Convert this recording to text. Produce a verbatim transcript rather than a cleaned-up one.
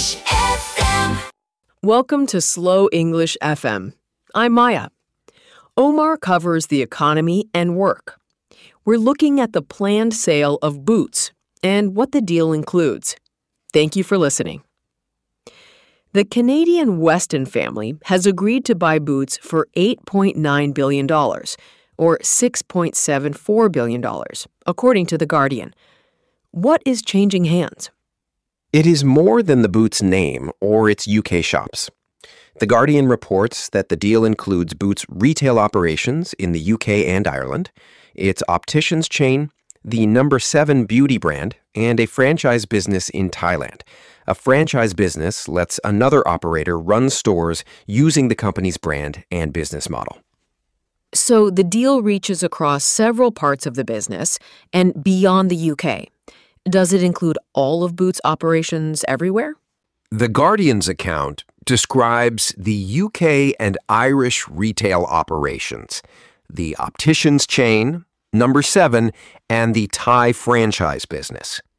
English F M. Welcome to Slow English F M. I'm Maya. Omar covers the economy and work. We're looking at the planned sale of Boots and what the deal includes. Thank you for listening. The Canadian Weston family has agreed to buy Boots for eight point nine billion dollars, or six point seven four billion dollars, according to The Guardian. What is changing hands? It is more than the Boots name or its U K shops. The Guardian reports that the deal includes Boots' retail operations in the U K and Ireland, its opticians chain, the Number seven beauty brand, and a franchise business in Thailand. A franchise business lets another operator run stores using the company's brand and business model. So the deal reaches across several parts of the business and beyond the U K. Does it include all of Boots' operations everywhere? The Guardian's account describes the U K and Irish retail operations, the opticians chain, Number seven, and the Thai franchise business.